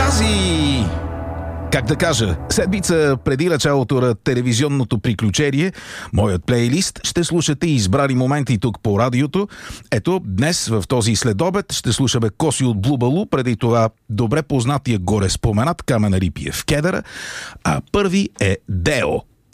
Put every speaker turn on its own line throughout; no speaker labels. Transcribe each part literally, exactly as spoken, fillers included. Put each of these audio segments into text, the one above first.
Тази... Как да кажа, седмица преди началото на телевизионното приключение, моят плейлист, ще слушате избрани моменти тук по радиото. Ето, днес в този следобед ще слушаме Коси от Блубалу, преди това добре познатия горе споменат Камен Рипиев Кедъра, а първи е Део.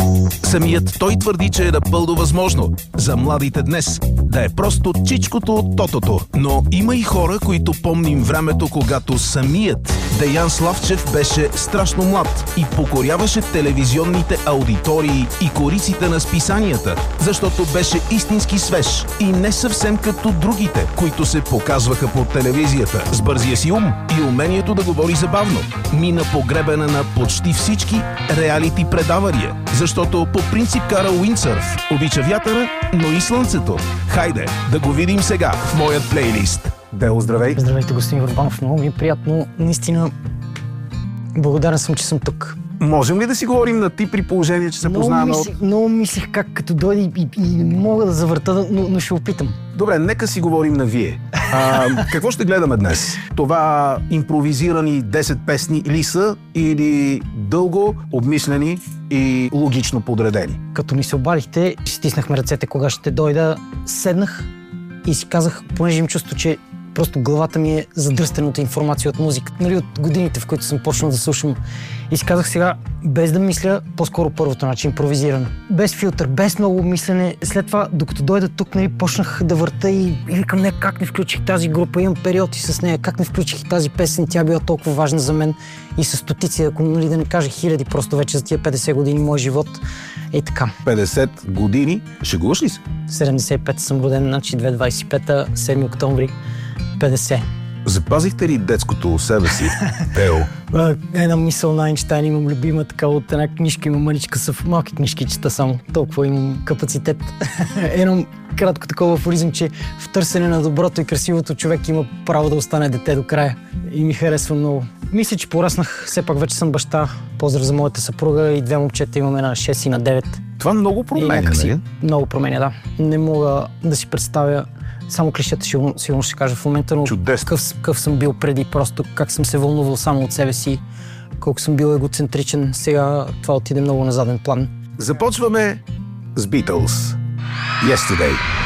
Самият той твърди, че е напълно възможно за младите днес да е просто чичкото от тотото. Но има и хора, които помним времето, когато самият Деян Славчев беше страшно млад и покоряваше телевизионните аудитории и кориците на списанията, защото беше истински свеж и не съвсем като другите, които се показваха по телевизията. С бързия си ум и умението да говори забавно мина погребена на почти всички реалити предавания, защото по принцип кара уиндсърф, обича вятъра, но и слънцето. Хайде, да го видим сега в моят плейлист. Део, здравей!
Здравейте, господин Върбанов. Много ми е приятно. Наистина, благодарен съм, че съм тук.
Можем ли да си говорим на ти при положение, че се познаваме от...
Мислих, много мислих как като дойде и, и мога да завърта, но, но ще опитам.
Добре, нека си говорим на вие. А, какво ще гледаме днес? Това импровизирани десет песни ли са или дълго обмислени и логично подредени?
Като ми се обадихте, стиснахме ръцете кога ще дойда, седнах и си казах, понеже им чувство, че просто главата ми е задръстена от информация от музика. Нали, от годините, в които съм почнал да слушам. И си казах сега, без да мисля, по-скоро първото начин, импровизирано. Без филтър, без много мислене. След това, докато дойда тук, нали, почнах да върта и, и викам, не, как не включих тази група, имам периоди с нея, как не включих и тази песен, тя била толкова важна за мен и с стотици, ако нали, да не кажа хиляди, просто вече за тия петдесет години мой живот. И така.
петдесет години? Шегуваш ли се?
седемдесет и пета съм роден, значи две хиляди двадесет и пета, седми октомври. петдесет.
Запазихте ли детското у себе си, Део?
Една мисъл на Айнщайн имам любима, така от една книжка имам мъничка, са в малки книжки чета само. Толкова имам капацитет. Едно кратко такова афоризъм, че в търсене на доброто и красивото човек има право да остане дете до края. И ми харесва много. Мисля, че пораснах, все пак вече съм баща. Поздрав за моята съпруга и две момчета, имаме на шест и на девет.
Това много променя, нали?
Много променя, да. Не мога да си представя. Само клишета сигурно, сигурно ще кажа в момента, но какъв, какъв съм бил преди, просто как съм се вълнувал само от себе си, колко съм бил егоцентричен, сега това отиде много на заден план.
Започваме с Beatles. Yesterday.